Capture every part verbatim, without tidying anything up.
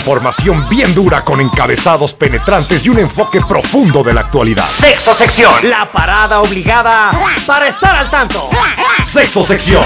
Información bien dura con encabezados penetrantes y un enfoque profundo de la actualidad. Sexo Sección. La parada obligada para estar al tanto. Sexo Sección.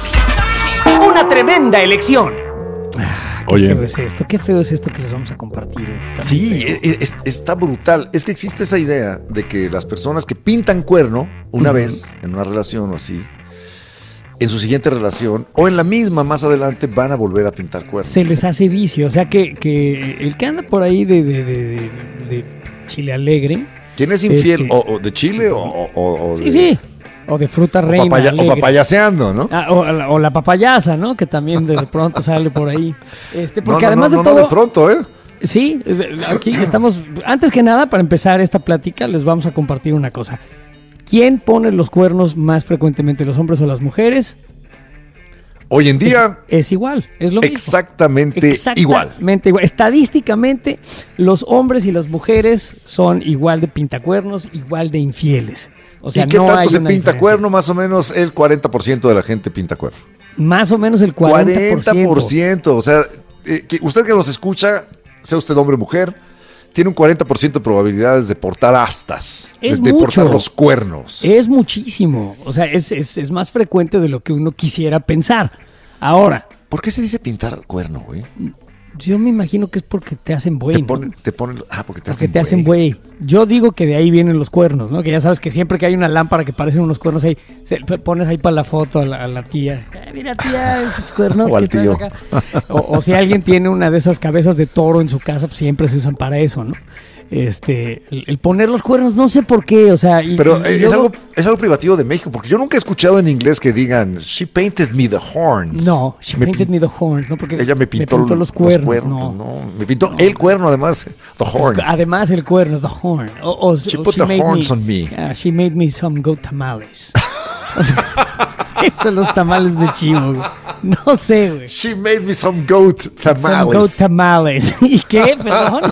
Una tremenda elección. Ah, qué Oye. feo es esto, qué feo es esto que les vamos a compartir. Güey. Está Sí, muy feo. e- e- está brutal. Es que existe esa idea de que las personas que pintan cuerno una Ujú. vez en una relación o así, en su siguiente relación o en la misma más adelante van a volver a pintar cuerno. Se les hace vicio, o sea que, que el que anda por ahí de, de, de, de- de Chile Alegre, ¿Quién es infiel? Es que- o, o de Chile o, o- o- o sí, de, sí, o de fruta o, reina papaya- o alegre. papayaseando, ¿no? Ah, o, la- o la papayasa, ¿no? Que también de pronto sale por ahí. Este, No, porque no, además no, de no, todo, de pronto, ¿eh? sí, es de- aquí estamos. Antes que nada, para empezar esta plática, les vamos a compartir una cosa. ¿Quién pone los cuernos más frecuentemente, los hombres o las mujeres? Hoy en día, Es igual, es lo mismo. exactamente, igual. Exactamente igual. Estadísticamente, los hombres y las mujeres son igual de pintacuernos, igual de infieles. O sea, ¿Y qué no tanto hay se una pinta diferencia. cuerno? Más o menos el cuarenta por ciento de la gente pinta cuerno. Más o menos el cuarenta por ciento. cuarenta por ciento. O sea, eh, que usted que nos escucha, sea usted hombre o mujer, tiene un cuarenta por ciento de probabilidades de portar astas. Es de, de mucho. portar los cuernos. Es muchísimo. O sea, es, es, es más frecuente de lo que uno quisiera pensar. Ahora, ¿Por qué se dice pintar cuerno, güey? yo me imagino que es porque te hacen buey. Te ¿no? ponen, te ponen, ah, porque te Porque hacen te hacen buey. Yo digo que de ahí vienen los cuernos, ¿no? Que ya sabes que siempre que hay una lámpara que parecen unos cuernos ahí, se, pones ahí para la foto a la, a la tía. "Eh, mira, tía, esos cuernos O al que traes tío. acá". O, o si alguien tiene una de esas cabezas de toro en su casa, pues siempre se usan para eso, ¿no? Este, el, el poner los cuernos, no sé por qué, o sea. Y, Pero y eh, es, luego- algo, es algo privativo de México, porque yo nunca he escuchado en inglés que digan, she painted me the horns. No, she Me painted pin- me the horns, ¿no? Porque Ella me pintó, los cuernos, no. pues no. Me pintó el cuerno, además, the horn. Además el cuerno, the horn. O, o- She o put the made horns on me. Yeah, she made me some goat tamales. Esos son los tamales de chivo, güey. No sé, güey. She made me some goat Some goat tamales. tamales. ¿Y qué? Perdón.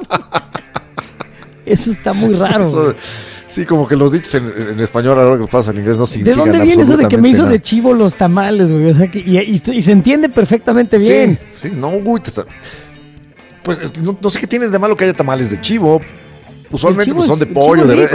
Eso está muy raro. Eso- güey. sí, como que los dichos en, en español, ahora que los pasa en inglés, no ¿De significan dónde viene eso de que me hizo absolutamente de chivo los tamales, güey? O sea, que, y, y- y se entiende perfectamente nada. bien. Sí, sí, no, güey, te está- pues no, no sé qué tiene de malo que haya tamales de chivo. Usualmente chivo pues, son de es- el pollo, chivo de rico,